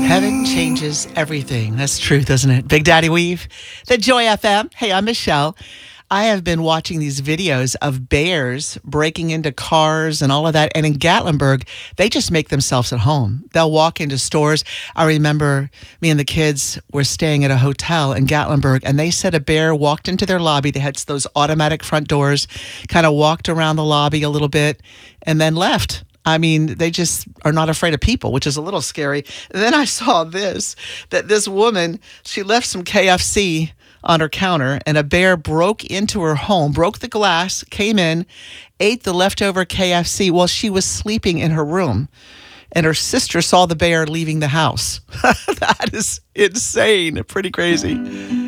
Heaven changes everything. That's truth, isn't it? Big Daddy Weave, the Joy FM. Hey, I'm Michelle. I have been watching these videos of bears breaking into cars and all of that. And in Gatlinburg, they just make themselves at home. They'll walk into stores. I remember me and the kids were staying at a hotel in Gatlinburg, and they said a bear walked into their lobby. They had those automatic front doors, kind of walked around the lobby a little bit, and then left. I mean, they just are not afraid of people, which is a little scary. And then I saw that this woman, she left some KFC on her counter, and a bear broke into her home, broke the glass, came in, ate the leftover KFC while she was sleeping in her room. And her sister saw the bear leaving the house. That is insane. Pretty crazy.